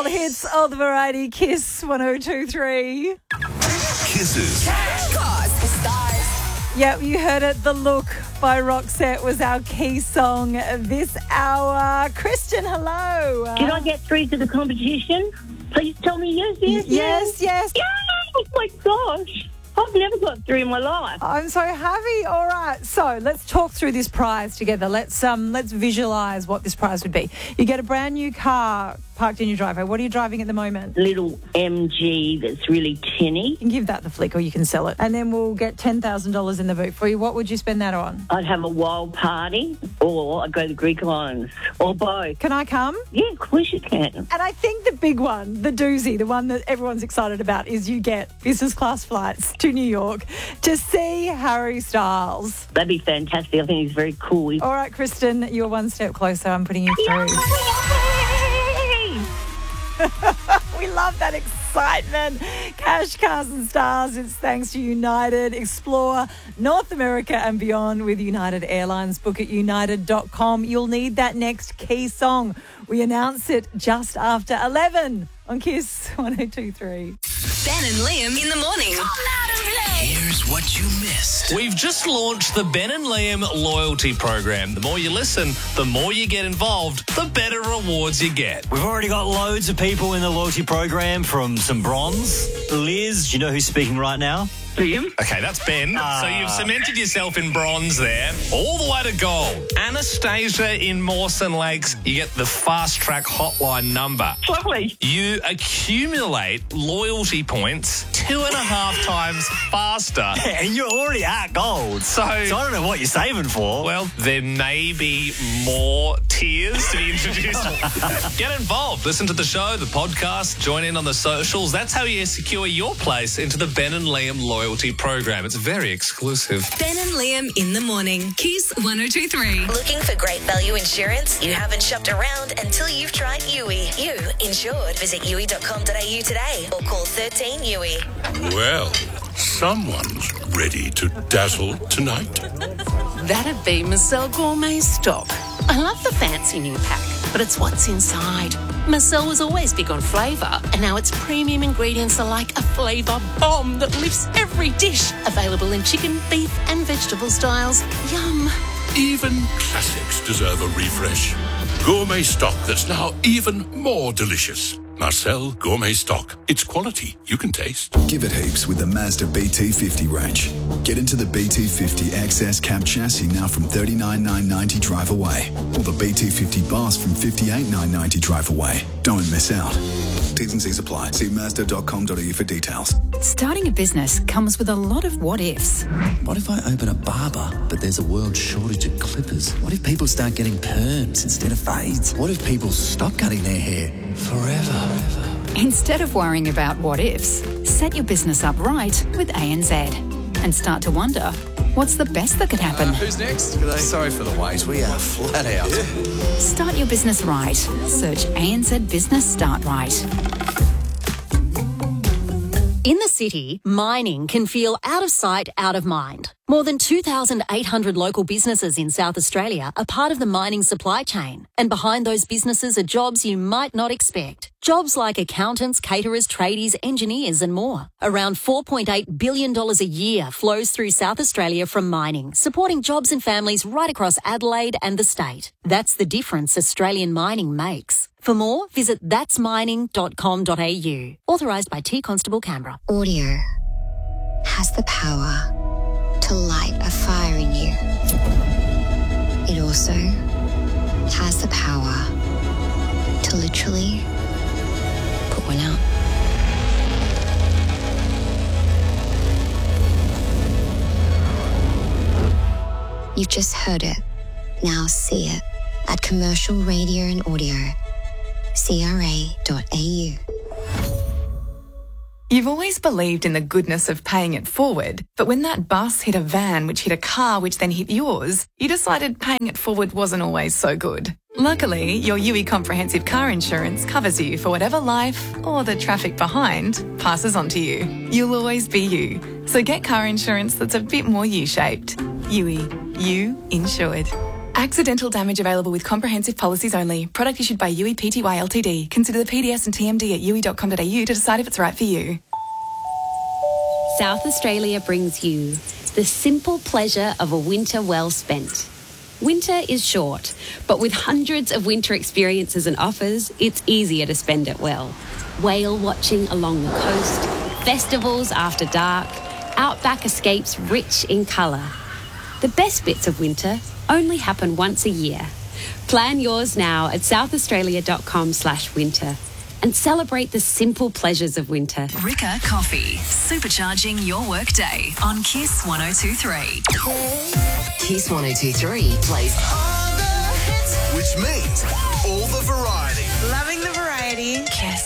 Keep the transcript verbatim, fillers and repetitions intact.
All the hits, all the variety. Kiss one oh two three. Kisses. Yep, you heard it. The Look by Roxette was our key song this hour. Kristen, hello. Did I get through to the competition? Please tell me yes, yes, Yes, yes. yes. Oh, my gosh. I've never got through in my life. I'm so happy. All right, so let's talk through this prize together. Let's um let's visualise what this prize would be. You get a brand new car parked in your driveway. What are you driving at the moment? Little M G that's really tinny. You can give that the flick or you can sell it. And then we'll get ten thousand dollars in the boot for you. What would you spend that on? I'd have a wild party, or I'd go to the Greek Islands, or both. Can I come? Yeah, of course you can. And I think the big one, the doozy, the one that everyone's excited about, is you get business class flights to New York to see Harry Styles. That'd be fantastic. I think he's very cool. All right, Kristen, you're one step closer. I'm putting you through. We love that excitement. Cash, cars and stars. It's thanks to United. Explore North America and beyond with United Airlines. Book at united dot com. You'll need that next key song. We announce it just after eleven on Kiss one oh two three. Ben and Liam in the morning. Here's what you missed. We've just launched the Ben and Liam loyalty program. The more you listen, the more you get involved, the better rewards you get. We've already got loads of people in the loyalty program, from some bronze. Liz, do you know who's speaking right now? Liam? Okay, that's Ben. Ah. So you've cemented yourself in bronze there. All the way to gold. Anastasia in Mawson Lakes, you get the fast track hotline number. Lovely. You accumulate loyalty points two and a half times faster. And you're already at gold. So, So I don't know what you're saving for. well, there may be more tiers to be introduced. Get involved. Listen to the show, the podcast, join in on the socials. That's how you secure your place into the Ben and Liam loyalty program. It's very exclusive. Ben and Liam in the morning. Kiss one oh two three. Looking for great value insurance? You haven't shopped around until you've tried Yui. You insured. Visit yui dot com dot a u today or call thirteen Yui. Well, someone's ready to dazzle tonight. That'd be Marcel Gourmet Stock. I love the fancy new pack, but it's what's inside. Marcel was always big on flavour, and now its premium ingredients are like a flavour bomb that lifts every dish. Available in chicken, beef and vegetable styles. Yum. Even classics deserve a refresh. Gourmet stock that's now even more delicious. Marcel Gourmet Stock. It's quality you can taste. Give it heaps with the Mazda B T fifty range. Get into the B T fifty X S cab chassis now from thirty-nine thousand nine hundred ninety drive away, or the B T fifty Boss from fifty-eight thousand nine hundred ninety drive away. Don't miss out. T's and C's apply. See mazda dot com dot a u for details. Starting a business comes with a lot of what ifs. What if I open a barber, but there's a world shortage of clippers? What if people start getting perms instead of fades? What if people stop cutting their hair forever? Instead of worrying about what ifs, set your business up right with A N Z and start to wonder, what's the best that could happen? Uh, who's next? Sorry for the wait. We are flat out. Start your business right. Search A N Z Business Start Right. In the city, mining can feel out of sight, out of mind. More than two thousand eight hundred local businesses in South Australia are part of the mining supply chain. And behind those businesses are jobs you might not expect. Jobs like accountants, caterers, tradies, engineers and more. Around four point eight billion dollars a year flows through South Australia from mining, supporting jobs and families right across Adelaide and the state. That's the difference Australian mining makes. For more, visit that's mining dot com dot a u. Authorised by T Constable Canberra. Audio has the power to light a fire in you. It also has the power to literally put one out. You've just heard it. Now see it at Commercial Radio and Audio. C R A dot a u. You've always believed in the goodness of paying it forward, but when that bus hit a van which hit a car which then hit yours, you decided paying it forward wasn't always so good. Luckily, your U I Comprehensive Car Insurance covers you for whatever life, or the traffic behind, passes on to you. You'll always be you. So get car insurance that's a bit more U-shaped. U I, you insured. Accidental damage available with comprehensive policies only. Product issued by U E P T Y Ltd. Consider the P D S and T M D at u e dot com dot a u to decide if it's right for you. South Australia brings you the simple pleasure of a winter well spent. Winter is short, but with hundreds of winter experiences and offers, it's easier to spend it well. Whale watching along the coast, festivals after dark, outback escapes rich in colour. The best bits of winter only happen once a year. Plan yours now at southaustralia.com slash winter and celebrate the simple pleasures of winter. Rika Coffee, supercharging your workday on Kiss one oh two three. Kiss one oh two three plays which means all the variety. Loving the variety. Kiss.